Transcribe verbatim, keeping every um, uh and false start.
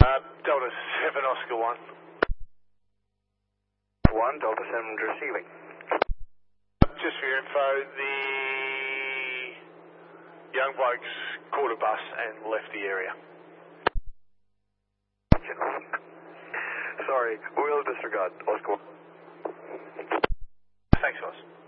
Uh, Delta seven Oscar one. one, Delta seven receiving. Just for your info, the young blokes caught a bus and left the area. Sorry, we'll disregard. Oscar one. Thanks, guys.